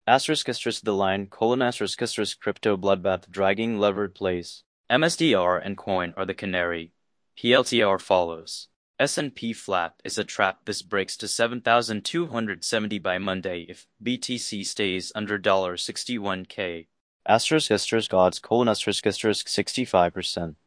Asterisk the line, colon asterisk crypto bloodbath dragging levered plays. MSDR and coin are the canary. PLTR follows. S&P flat is a trap. This breaks to 7,270 by Monday if BTC stays under $61K. Asterisk odds colon asterisk 65%.